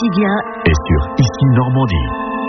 quotidien est sur Ici Normandie.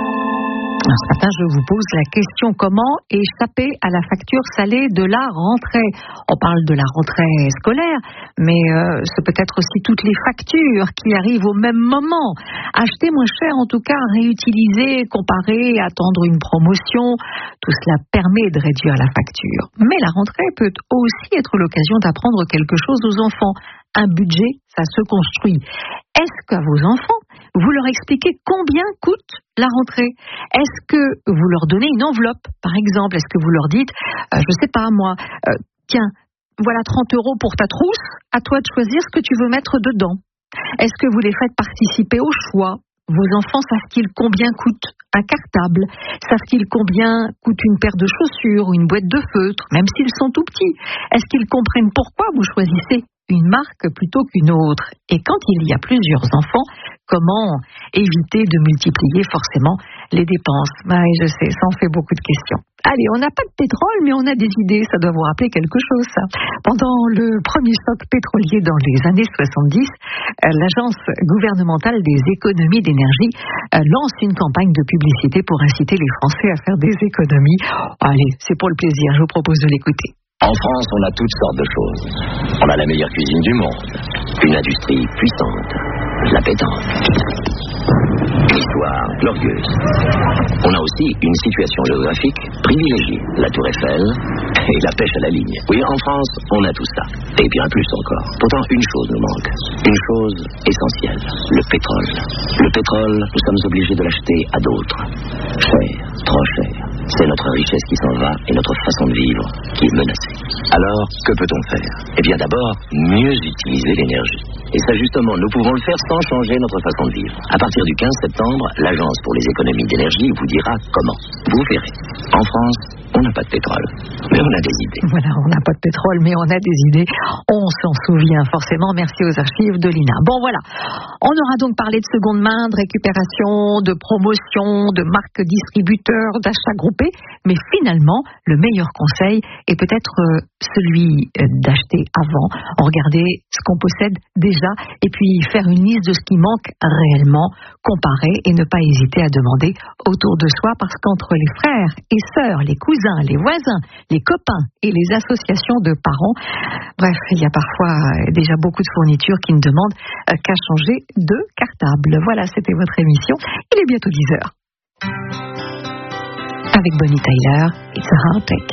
Ce matin, je vous pose la question: comment échapper à la facture salée de la rentrée? On parle de la rentrée scolaire, mais c'est peut-être aussi toutes les factures qui arrivent au même moment. Acheter moins cher, en tout cas, réutiliser, comparer, attendre une promotion, tout cela permet de réduire la facture. Mais la rentrée peut aussi être l'occasion d'apprendre quelque chose aux enfants. Un budget, ça se construit. Est-ce qu'à vos enfants, vous leur expliquez combien coûte la rentrée? Est-ce que vous leur donnez une enveloppe, par exemple? Est-ce que vous leur dites, je sais pas moi, tiens, voilà 30 € pour ta trousse, à toi de choisir ce que tu veux mettre dedans? Est-ce que vous les faites participer au choix? Vos enfants savent-ils combien coûte un cartable? Savent-ils combien coûte une paire de chaussures ou une boîte de feutre, même s'ils sont tout petits? Est-ce qu'ils comprennent pourquoi vous choisissez une marque plutôt qu'une autre? Et quand il y a plusieurs enfants, comment éviter de multiplier forcément les dépenses? Je sais, ça en fait beaucoup de questions. Allez, on n'a pas de pétrole, mais on a des idées, ça doit vous rappeler quelque chose, ça. Pendant le premier choc pétrolier dans les années 70, l'Agence gouvernementale des économies d'énergie lance une campagne de publicité pour inciter les Français à faire des économies. Allez, c'est pour le plaisir, je vous propose de l'écouter. En France, on a toutes sortes de choses. On a la meilleure cuisine du monde, une industrie puissante, la pétanque, une histoire glorieuse. On a aussi une situation géographique privilégiée, la Tour Eiffel et la pêche à la ligne. Oui, en France, on a tout ça, et bien plus encore. Pourtant, une chose nous manque, une chose essentielle, le pétrole. Le pétrole, nous sommes obligés de l'acheter à d'autres. Cher, trop cher. C'est notre richesse qui s'en va et notre façon de vivre qui est menacée. Alors, que peut-on faire? Eh bien d'abord, mieux utiliser l'énergie. Et ça justement, nous pouvons le faire sans changer notre façon de vivre. À partir du 15 septembre, l'Agence pour les économies d'énergie vous dira comment. Vous verrez. En France, on n'a pas de pétrole, mais on a des idées. Voilà, on n'a pas de pétrole, mais on a des idées. On s'en souvient forcément. Merci aux archives de l'INA. Bon, voilà. On aura donc parlé de seconde main, de récupération, de promotion, de marques distributeurs, d'achats groupés. Mais finalement, le meilleur conseil est peut-être celui d'acheter avant, regarder ce qu'on possède déjà et puis faire une liste de ce qui manque réellement, comparer et ne pas hésiter à demander autour de soi, parce qu'entre les frères et sœurs, les cousins, les voisins, les copains et les associations de parents, bref, il y a parfois déjà beaucoup de fournitures qui ne demandent qu'à changer de cartable. Voilà, c'était votre émission. Il est bientôt 10h. Avec Bonnie Tyler, It's a Heartache.